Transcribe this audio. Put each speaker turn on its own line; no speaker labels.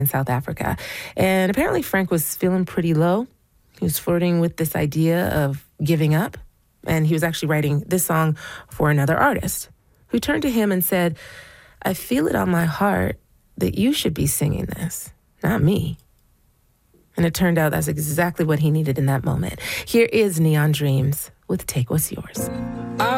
in South Africa. And apparently Frank was feeling pretty low. He was flirting with this idea of giving up. And he was actually writing this song for another artist who turned to him and said, I feel it on my heart that you should be singing this, not me. And it turned out that's exactly what he needed in that moment. Here is Neon Dreams with Take What's Yours.